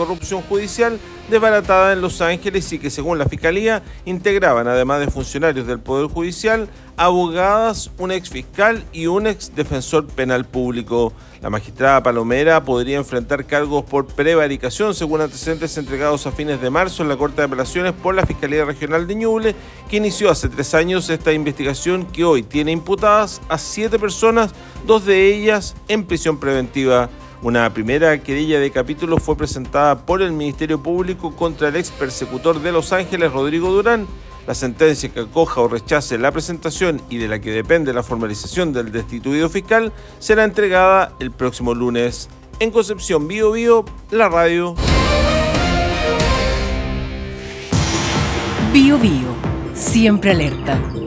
corrupción judicial desbaratada en Los Ángeles y que, según la Fiscalía, integraban, además de funcionarios del Poder Judicial, abogadas, un exfiscal y un exdefensor penal público. La magistrada Palomera podría enfrentar cargos por prevaricación, según antecedentes entregados a fines de marzo en la Corte de Apelaciones por la Fiscalía Regional de Ñuble, que inició hace 3 años esta investigación que hoy tiene imputadas a 7 personas, 2 de ellas en prisión preventiva. Una primera querella de capítulo fue presentada por el Ministerio Público contra el ex persecutor de Los Ángeles, Rodrigo Durán. La sentencia que acoja o rechace la presentación y de la que depende la formalización del destituido fiscal será entregada el próximo lunes. En Concepción, Bío Bío, la radio. Bío Bío, siempre alerta.